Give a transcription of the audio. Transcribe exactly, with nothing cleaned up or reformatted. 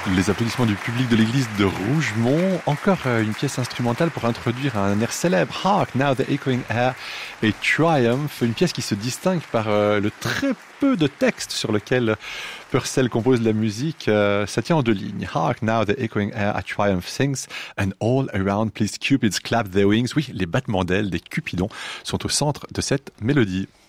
Les applaudissements du public de l'église de Rougemont. Encore une pièce instrumentale pour introduire un air célèbre, Hark Now the Echoing Air et Triumph. Une pièce qui se distingue par le très peu de texte sur lequel Purcell compose la musique. Ça tient en deux lignes. Hark Now the Echoing Air at Triumph sings, and all around please cupids clap their wings. Oui, les battements d'ailes des cupidons sont au centre de cette mélodie.